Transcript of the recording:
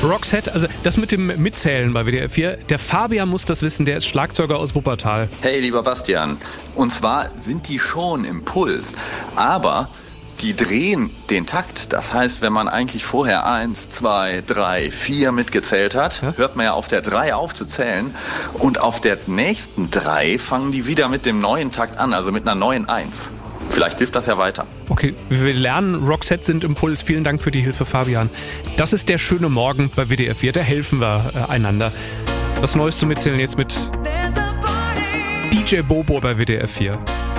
Roxette, also das mit dem Mitzählen bei WDR 4, der Fabian muss das wissen, der ist Schlagzeuger aus Wuppertal. Hey, lieber Bastian, und zwar sind die schon im Puls, aber die drehen den Takt. Das heißt, wenn man eigentlich vorher 1, 2, 3, 4 mitgezählt hat, hört man ja auf der 3 auf zu zählen und auf der nächsten 3 fangen die wieder mit dem neuen Takt an, also mit einer neuen 1. Vielleicht hilft das ja weiter. Okay, wir lernen, Roxette sind im Puls. Vielen Dank für die Hilfe, Fabian. Das ist der schöne Morgen bei WDR 4. Da helfen wir einander. Was Neues zu Mitzählen jetzt mit DJ Bobo bei WDR 4.